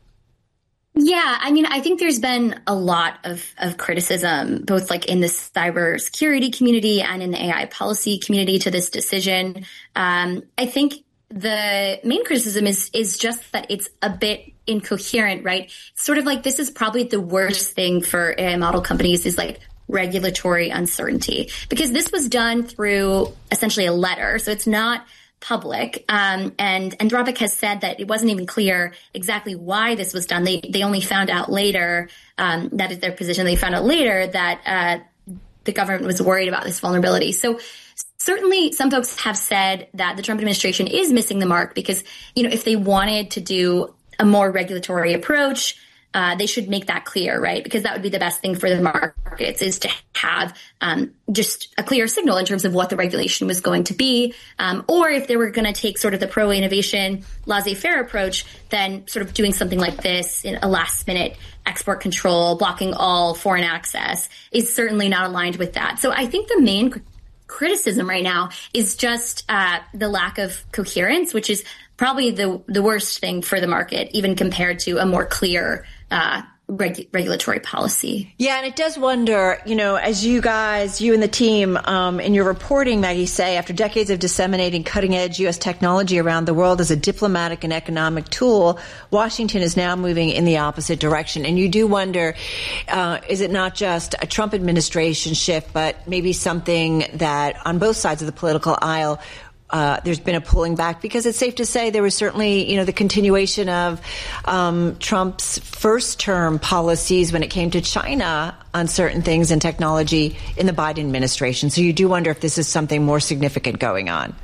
Yeah, I mean, I think there's been a lot of, of criticism, both like in the cybersecurity community and in the A I policy community to this decision. Um, I think the main criticism is is just that it's a bit incoherent, right? It's sort of like this is probably the worst thing for A I model companies is like regulatory uncertainty, because this was done through essentially a letter. So it's not public. Um, and Anthropic has said that it wasn't even clear exactly why this was done. They they only found out later, um, that is their position. They found out later that uh, the government was worried about this vulnerability. So certainly some folks have said that the Trump administration is missing the mark because, you know, if they wanted to do a more regulatory approach, uh, they should make that clear, right? Because that would be the best thing for the markets is to have um, just a clear signal in terms of what the regulation was going to be. Um, or if they were going to take sort of the pro-innovation, laissez-faire approach, then sort of doing something like this in a last-minute export control, blocking all foreign access is certainly not aligned with that. So I think the main criticism right now is just uh, the lack of coherence, which is probably the the worst thing for the market, even compared to a more clear uh, reg- regulatory policy.
Yeah, and it does wonder, you know, as you guys, you and the team um, in your reporting, Maggie, say, after decades of disseminating cutting-edge U S technology around the world as a diplomatic and economic tool, Washington is now moving in the opposite direction. And you do wonder, uh, is it not just a Trump administration shift, but maybe something that on both sides of the political aisle Uh, there's been a pulling back, because it's safe to say there was certainly, you know, the continuation of um, Trump's first term policies when it came to China on certain things and technology in the Biden administration. So you do wonder if this is something more significant going on.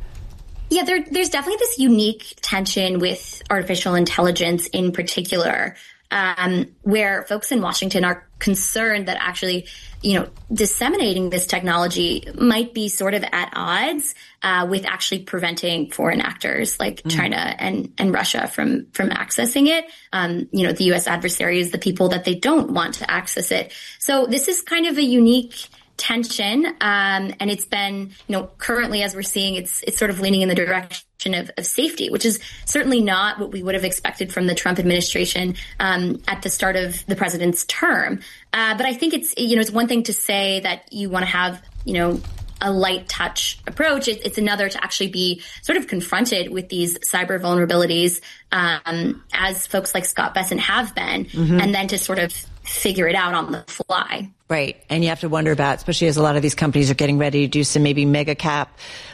Yeah, there, there's definitely this unique tension with artificial intelligence in particular, um, where folks in Washington are concerned that actually, you know, disseminating this technology might be sort of at odds uh, with actually preventing foreign actors like mm. China and, and Russia from from accessing it. Um, you know, the U S adversaries, the people that they don't want to access it. So this is kind of a unique tension, um, and it's been, you know, currently as we're seeing, it's it's sort of leaning in the direction of, of safety, which is certainly not what we would have expected from the Trump administration um, at the start of the president's term. Uh, but I think it's, you know, it's one thing to say that you want to have, you know, a light touch approach. It, it's another to actually be sort of confronted with these cyber vulnerabilities, um, as folks like Scott Bessent have been, mm-hmm. and then to sort of figure it out on the fly.
Right. And you have to wonder about, especially as a lot of these companies are getting ready to do some maybe mega cap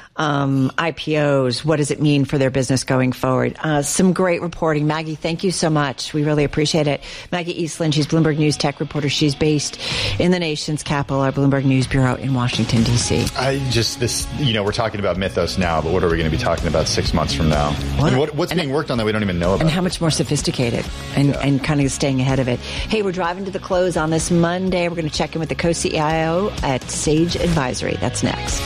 um, I P Os, what does it mean for their business going forward? Uh, some great reporting. Maggie, thank you so much. We really appreciate it. Maggie Eastland, she's Bloomberg News tech reporter. She's based in the nation's capital, our Bloomberg News Bureau in Washington, D C.
I just, this, you know, we're talking about Mythos now, but what are we going to be talking about six months from now? What? And what, what's and being worked on that we don't even know about?
And how much more sophisticated and, yeah. and kind of staying ahead of it. Hey, we're driving to the close on this Monday. We're going to check in with the co-C I O at Sage Advisory. That's next.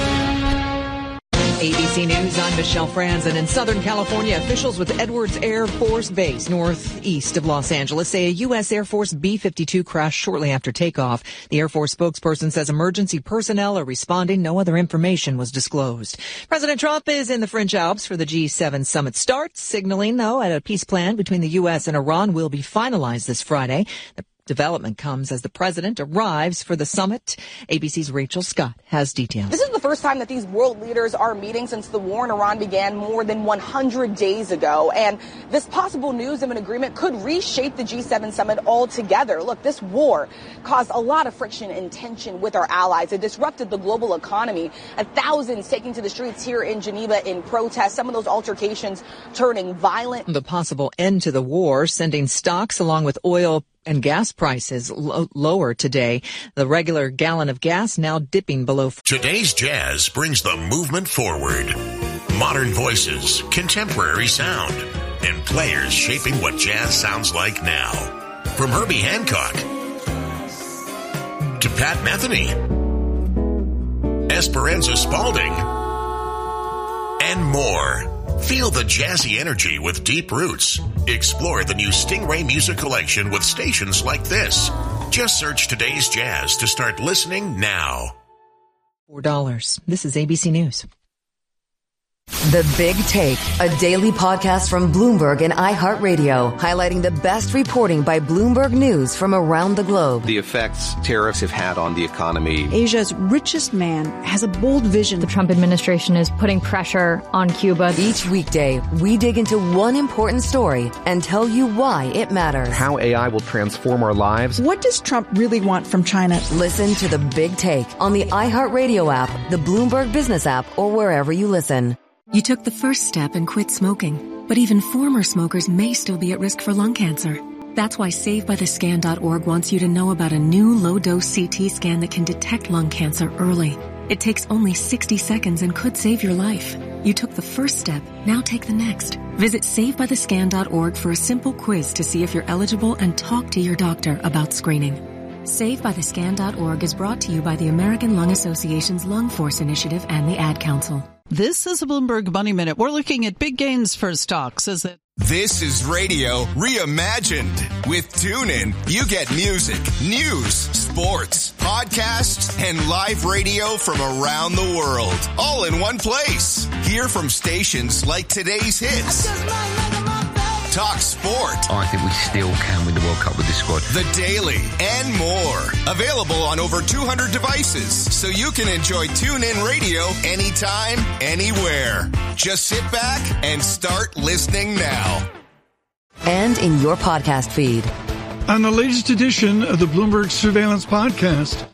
A B C News, I'm Michelle Franzen. In Southern California, officials with Edwards Air Force Base, northeast of Los Angeles, say a U S Air Force B fifty-two crashed shortly after takeoff. The Air Force spokesperson says emergency personnel are responding. No other information was disclosed. President Trump is in the French Alps for the G seven summit start, signaling, though, at a peace plan between the U S and Iran will be finalized this Friday. The Development comes as the president arrives for the summit. A B C's Rachel Scott has details.
This is the first time that these world leaders are meeting since the war in Iran began more than one hundred days ago. And this possible news of an agreement could reshape the G seven summit altogether. Look, this war caused a lot of friction and tension with our allies. It disrupted the global economy. Thousands taking to the streets here in Geneva in protest. Some of those altercations turning violent.
The possible end to the war sending stocks along with oil and gas prices lo- lower today. The regular gallon of gas now dipping below.
Today's Jazz brings the movement forward. Modern voices, contemporary sound, and players shaping what jazz sounds like now. From Herbie Hancock to Pat Metheny, Esperanza Spalding, and more. Feel the jazzy energy with deep roots. Explore the new Stingray Music Collection with stations like this. Just search Today's Jazz to start listening now.
four dollars. This is A B C News.
The Big Take, a daily podcast from Bloomberg and iHeartRadio, highlighting the best reporting by Bloomberg News from around the globe.
The effects tariffs have had on the economy.
Asia's richest man has a bold vision.
The Trump administration is putting pressure on Cuba.
Each weekday, we dig into one important story and tell you why it matters.
How A I will transform our lives.
What does Trump really want from China?
Listen to The Big Take on the iHeartRadio app, the Bloomberg Business app, or wherever you listen.
You took the first step and quit smoking, but even former smokers may still be at risk for lung cancer. That's why Save By The Scan dot org wants you to know about a new low-dose C T scan that can detect lung cancer early. It takes only sixty seconds and could save your life. You took the first step, now take the next. Visit Save By The Scan dot org for a simple quiz to see if you're eligible and talk to your doctor about screening. Save By The Scan dot org is brought to you by the American Lung Association's Lung Force Initiative and the Ad Council.
This is a Bloomberg Money Minute. We're looking at big gains for stocks as it.
This is radio reimagined. With TuneIn, you get music, news, sports, podcasts, and live radio from around the world, all in one place. Hear from stations like Today's Hits, Talk Sport.
I think we still can win the World Cup with this squad.
The Daily and more. Available on over two hundred devices, so you can enjoy TuneIn Radio anytime, anywhere. Just sit back and start listening now.
And in your podcast feed.
On the latest edition of the Bloomberg Surveillance Podcast.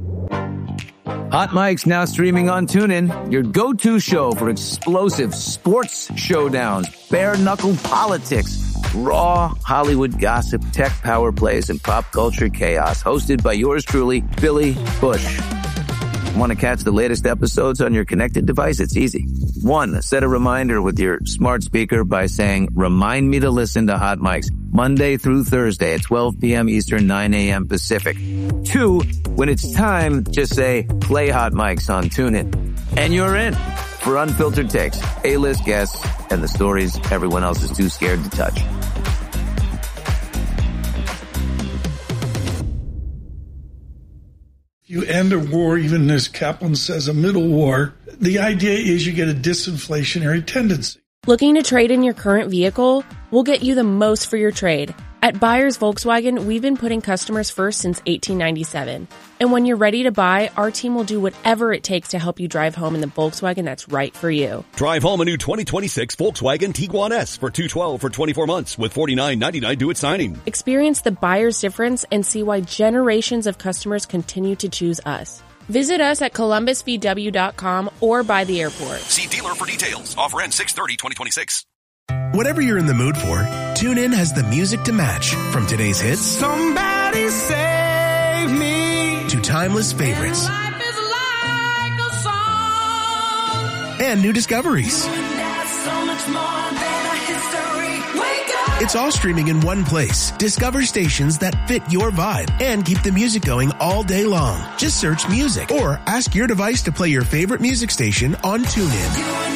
Hot Mic's now streaming on TuneIn, your go-to show for explosive sports showdowns, bare-knuckle politics, raw Hollywood gossip, tech power plays, and pop culture chaos. Hosted by yours truly, Billy Bush. Want to catch the latest episodes on your connected device? It's easy. One, set a reminder with your smart speaker by saying, remind me to listen to Hot Mics Monday through Thursday at twelve p.m. Eastern, nine a.m. Pacific. Two, when it's time, just say, play Hot Mics on TuneIn. And you're in for unfiltered takes, A-list guests, and the stories everyone else is too scared to touch.
You end a war, even as Kaplan says, a middle war. The idea is you get a disinflationary tendency.
Looking to trade in your current vehicle? We'll get you the most for your trade. At Buyers Volkswagen, we've been putting customers first since eighteen ninety-seven. And when you're ready to buy, our team will do whatever it takes to help you drive home in the Volkswagen that's right for you.
Drive home a new twenty twenty-six Volkswagen Tiguan S for two hundred twelve dollars for twenty-four months with forty-nine ninety-nine due at signing.
Experience the buyer's difference and see why generations of customers continue to choose us. Visit us at columbus v w dot com or by the airport.
See dealer for details. Offer ends six thirty twenty twenty-six.
Whatever you're in the mood for, TuneIn has the music to match. From today's hits,
Somebody Save Me,
to timeless favorites.
And life is like a song.
And new discoveries.
So much more than a history. Wake up.
It's all streaming in one place. Discover stations that fit your vibe and keep the music going all day long. Just search music or ask your device to play your favorite music station on TuneIn.